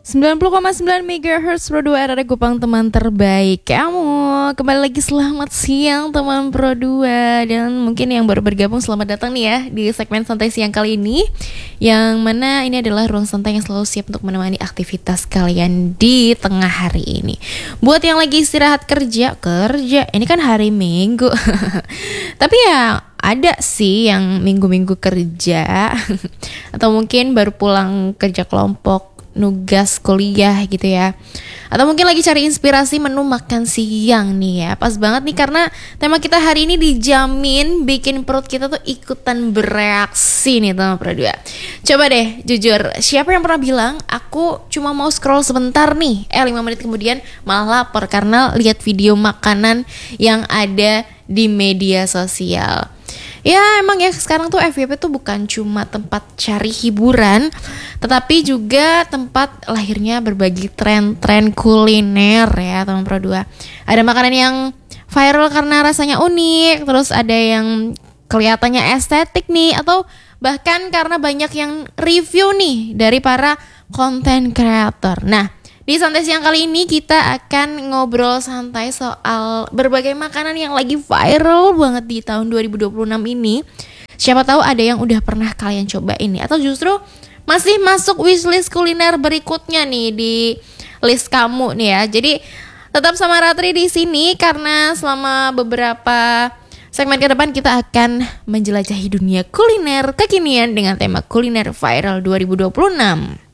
90,9 MHz Pro 2 RRI Kupang, teman terbaik kamu. Kembali lagi, selamat siang teman Pro 2. Dan mungkin yang baru bergabung, selamat datang nih ya di segmen santai siang kali ini, yang mana ini adalah ruang santai yang selalu siap untuk menemani aktivitas kalian di tengah hari ini. Buat yang lagi istirahat kerja, ini kan hari Minggu. Tapi ya ada sih yang minggu-minggu kerja atau mungkin baru pulang kerja kelompok, nugas kuliah gitu ya. Atau mungkin lagi cari inspirasi menu makan siang nih ya. Pas banget nih karena tema kita hari ini dijamin bikin perut kita tuh ikutan bereaksi nih teman Pro 2. Coba deh jujur, siapa yang pernah bilang aku cuma mau scroll sebentar nih, 5 menit kemudian malah lapar karena lihat video makanan yang ada di media sosial. Ya emang ya, sekarang tuh FYP tuh bukan cuma tempat cari hiburan, tetapi juga tempat lahirnya berbagai tren-tren kuliner ya teman Pro 2. Ada makanan yang viral karena rasanya unik, terus ada yang kelihatannya estetik nih, atau bahkan karena banyak yang review nih dari para content creator. Nah, di santai siang kali ini kita akan ngobrol santai soal berbagai makanan yang lagi viral banget di tahun 2026 ini. Siapa tahu ada yang udah pernah kalian coba ini, atau justru masih masuk wishlist kuliner berikutnya nih di list kamu nih ya. Jadi tetap sama Ratri di sini karena selama beberapa segmen ke depan kita akan menjelajahi dunia kuliner kekinian dengan tema kuliner viral 2026.